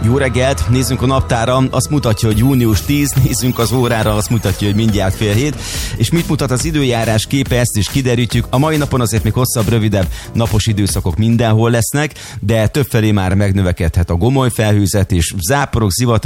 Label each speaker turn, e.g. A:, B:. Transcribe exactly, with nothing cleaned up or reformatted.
A: Jó reggelt, nézzünk a naptára, azt mutatja, hogy június tíz, nézzünk az órára, azt mutatja, hogy mindjárt fél hét. És mit mutat az időjárás képe, ezt is kiderítjük. A mai napon azért még hosszabb, rövidebb napos időszakok mindenhol lesznek, de többfelé már megnövekedhet a gomoly felhőzet, és záporok, zivatarok